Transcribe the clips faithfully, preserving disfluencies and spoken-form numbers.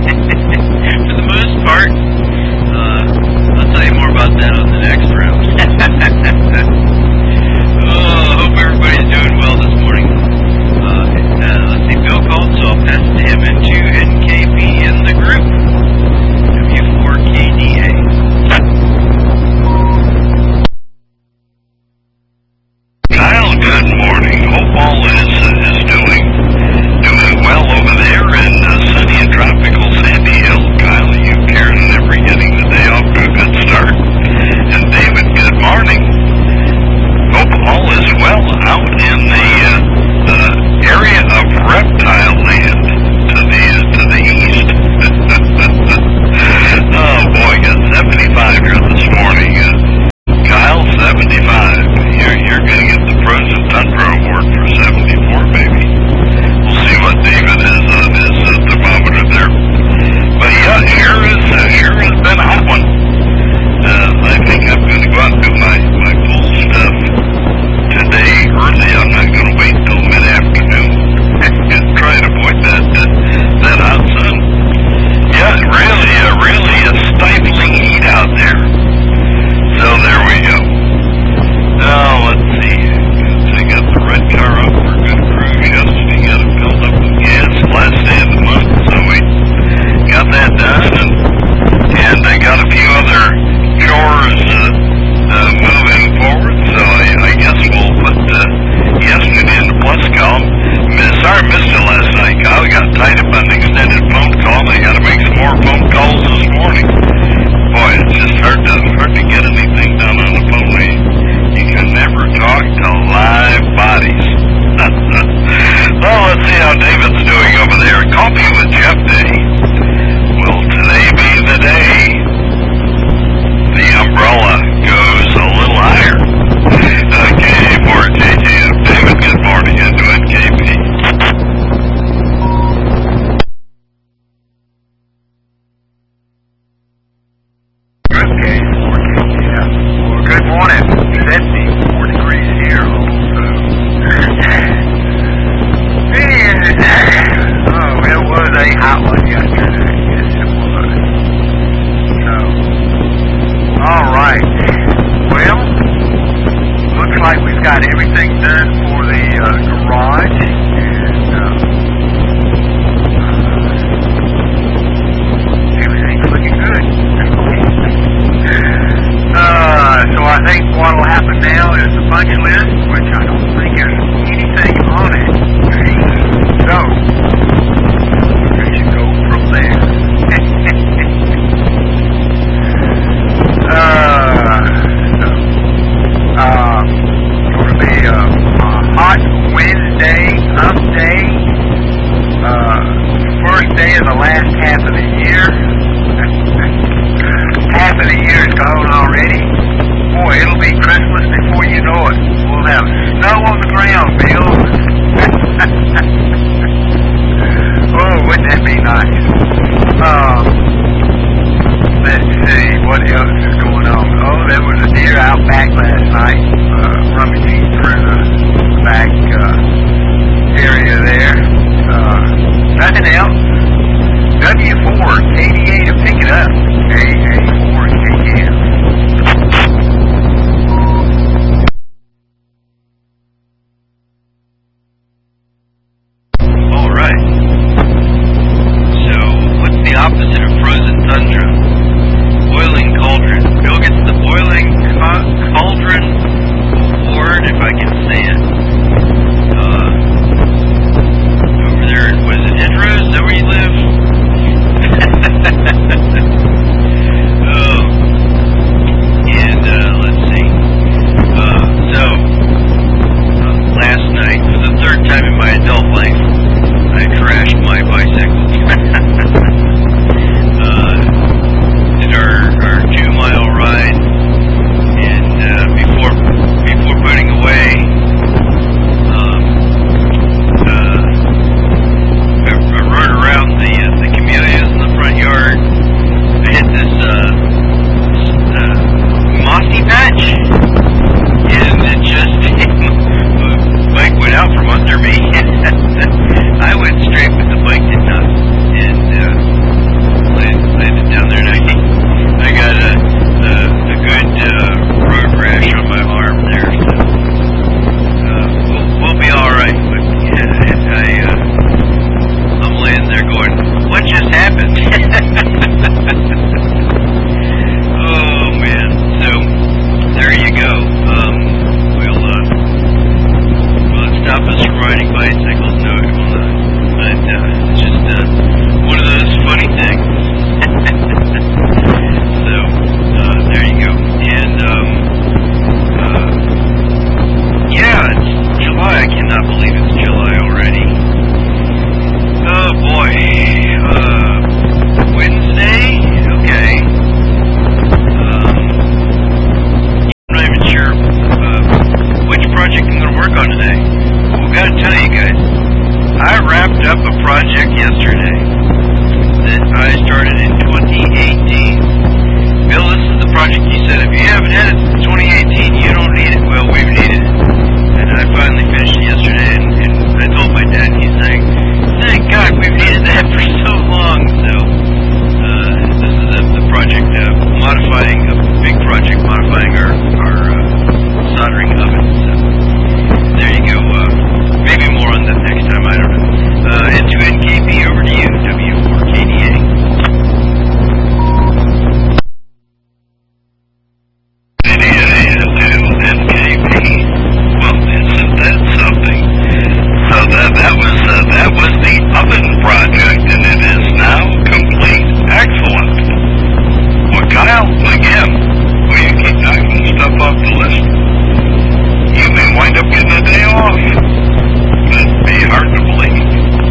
For the most part. Uh, I'll tell you more about that on the next round. Oh, I hope everybody's doing well this morning. Uh, uh, let's see, Bill called, so I'll pass to him into N K P in the group. W four K D A. Kyle, good morning. Hope all is, uh, is doing doing well over there in uh, sunny and tropical Sandy Hill. Kyle, you, Karen, and every getting the day off to a good start. And David, good morning. Hope all is well out in the uh, uh, area of reptile land to the uh, to the east. Oh boy, got seventy-five here this morning. Uh, Kyle, seventy-five. You're you're gonna get the Frozen Tundra Award for seventy-four, baby. We'll see what David is on his uh, thermometer there. But yeah, here is uh, sure has been a hot one. Uh, I think I'm gonna go out and do my my pool stuff today early. I'm not gonna wait till mid afternoon and try to avoid that uh, that hot sun. Yeah, really, uh, really a stifling heat out there. So there we go. Now, let's see. I got the red car up for a good cruise yesterday. Got it filled up with gas last day of the month. So we got that done. And, and I got a few other chores uh, uh, moving forward. So I, I guess we'll put uh, yesterday in the plus column. Sorry I missed it last night, Kyle. Got tied up on an extended phone call. And I got to make some more phone calls this morning. Boy, it's just hard to hard to get anything done on the phone. You, you can never talk to live bodies. Well, let's see how David's doing over there. Coffee with Jeff Day. Will today be the day the umbrella goes a little higher? Uh, K A four J J F. David, good morning into N K P. Good morning. seventy-four degrees here also. Oh, it was a hot one yesterday. Yes, it was. So, all right. Well, looks like we've got everything done for the uh, garage. And uh, uh, everything's looking good. Uh, so I think what will happen now is the punch list, which I don't think there's anything on it. So, we should go from there. uh, so, uh, going to be a, a hot Wednesday, up day. Uh, first day of the last half of the year. Half of the year is gone already. Boy, it'll be Christmas before you know it. We'll have snow on the ground, Bill. Oh, wouldn't that be nice? Um, let's see, what else is going on? Oh, there was a deer out back last night, uh, rummaging through the back uh, area there. Uh, nothing else. W four K D A to pick it up. A A four K D A. All right. So, what's the opposite of Frozen Tundra? Boiling cauldron. Bill gets the boiling ca- cauldron award, if I can say it. Uh, over there, what is it, Hedgerow? Is that where you live? Oh. And, uh, let's see. Uh, so, uh, last night, for the third time in my adult life, I crashed my bicycle. uh, did our, our two mile ride, and, uh, before, before putting away, um, uh, I, I rode around the, uh, the camellias in the front yard. I hit this, uh, uh, mossy sure uh, which project I'm going to work on today. Well, got to tell you guys, I wrapped up a project yesterday that I started in twenty eighteen. Bill, this is the project you said, if you haven't had it since twenty eighteen, you don't need it. Well, we've needed it. And I finally finished it yesterday, and, and I told my dad, and he's like, thank God, we've needed that for so long. So, uh, this is a, the project, uh, modifying, a big project, modifying our, our uh, soldering oven. So, there you go. Uh, maybe more on that next time, I don't know. Uh, N two N K P, over to you, W four K D A. That was uh, that was the oven project, and it is now complete. Excellent. Well, Kyle, again, will you keep knocking stuff off the list? You may wind up getting a day off. That'd be hard to believe.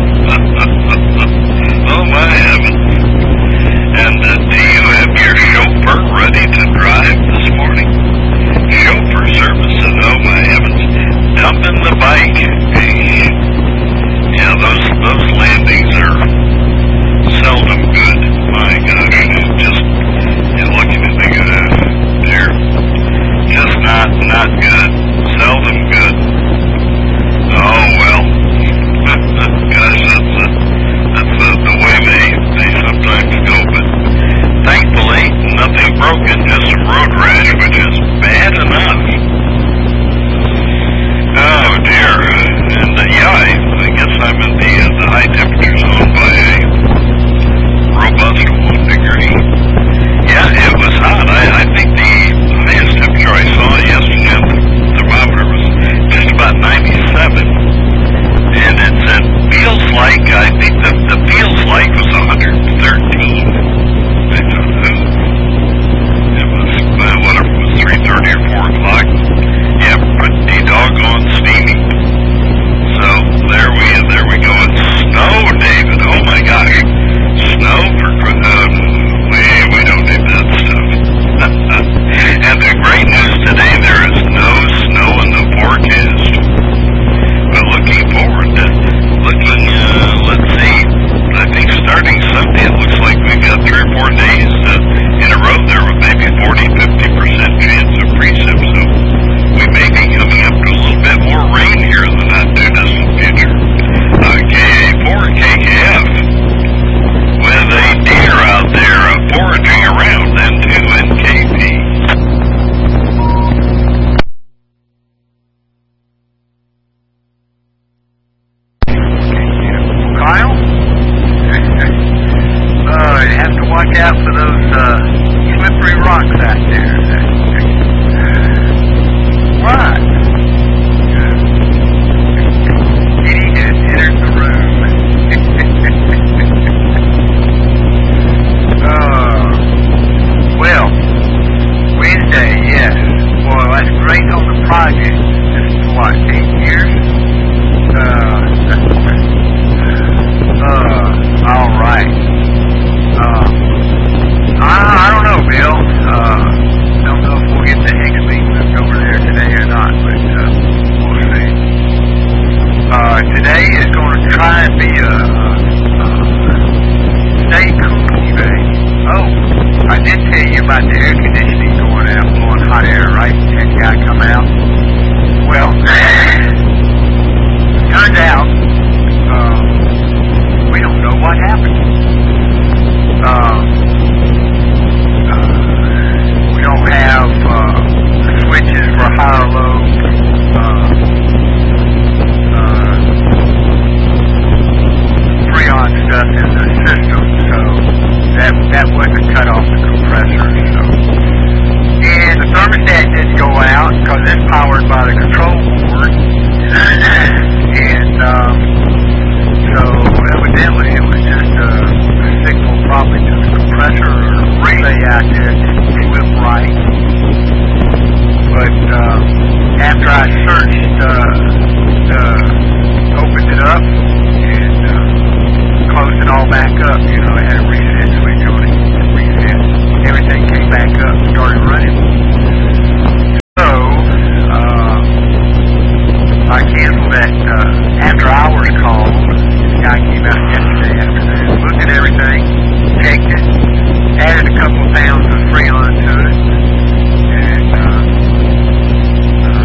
Oh my heavens! And uh, do you have your chauffeur ready to drive this morning? Chauffeur service, and oh my heavens, dumping the bike. Yeah, those those landings are seldom good. My gosh, it's just you're looking at the uh, they're just not not good. Seldom good. Oh well, gosh, that's uh, that's uh, the way they they sometimes go. But thankfully, nothing broken, just some road rash, which is bad enough. Oh dear, and uh, yeah, I, I guess I'm in the uh, the high temperature zone by a robust one degree. Yeah, it was hot. I, I think the highest temperature I saw yesterday on the thermometer was just about ninety-seven, and it said feels like. I think the the feels like was one hundred thirteen. I don't know. It was uh, whatever it was, three thirty or four o'clock. Yeah, pretty doggone steamy. So there we there we go. It's snow, David. Oh my gosh, snow for um, we we don't need that stuff. And the great news today, there is no snow in the forecast. But looking forward to looking, uh, let's see. I think starting Sunday, it looks like we've got three or four days uh, in a row there with maybe forty, fifty percent chance of precip. So we may be coming up to a little bit more rain here in the not too distant future. Uh, K A four K K F with a deer out there uh, foraging around, and two N K P. Kyle? Uh, you have to watch out for those uh, slippery rocks out there. What? Kitty has entered the room. uh, well, Wednesday, yes. Well, that's great on the project. Just, what, eight years? Uh, uh, all right. Uh, I, I don't know, Bill. Uh, don't know if we'll get the Higgs meet moved over there today or not, but uh, we'll see. Uh, today is going to try and be a, a, a stay cool day. Oh, I did tell you about the air conditioning going out, blowing hot air, right? Had the guy come out. Well, turned out uh, we don't know what happened. Uh, uh, we don't have uh, switches for high or low uh, uh, freon stuff in the system, so that that wouldn't cut off the compressor. So, and the thermostat didn't go out because it's powered by the control board, and um, so evidently it was just a, a signal probably to the compressor or relay out there to flip right. But uh, after I searched, uh, uh, opened it up and uh, closed it all back up, you know, I had a reset switch on it, reset. Everything came back up, started running. So that uh, after hours call, this guy came out yesterday afternoon, looked at everything, checked it, added a couple of pounds of Freon to it, and uh, uh,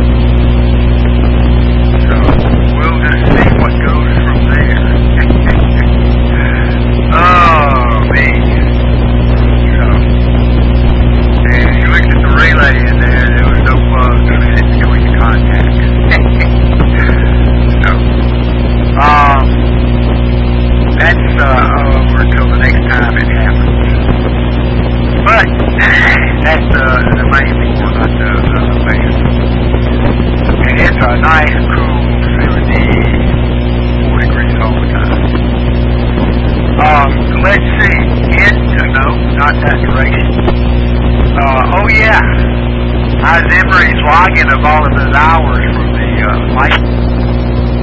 so we'll just see what goes from there. Oh, man. So, and you looked at the relay in there, there was no bugs fit to go into contact. So, um, that's uh, over until the next time it happens. But that's uh, the main thing about the uh, fan. And it's a nice, cool, seventy-four degrees all the time. Um, let's see. Into, no, not that direction. Uh, oh yeah. How's Emery's logging of all of his hours from the uh, license?